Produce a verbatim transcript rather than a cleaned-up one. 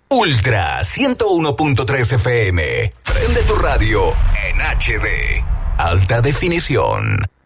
Ultra ciento uno punto tres F M. Prende tu radio en H D. Alta definición.